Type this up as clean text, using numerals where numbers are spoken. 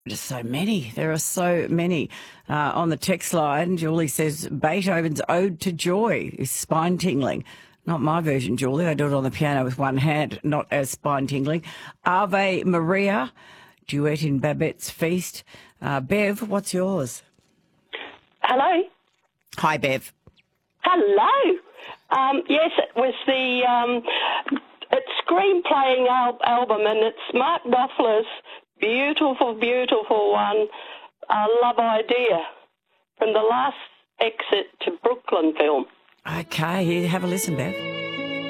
Just so many. There are so many. On the text line, Julie says Beethoven's Ode to Joy is spine tingling. Not my version, Julie. I do it on the piano with one hand, not as spine tingling. Ave Maria, duet in Babette's Feast. Bev, what's yours? Hello. Hi, Bev. Hello. Yes, it was it's screenplaying album, and it's Mark Knopfler's beautiful, beautiful one, Love Idea, from the last exit to Brooklyn film. Okay, have a listen, Bev.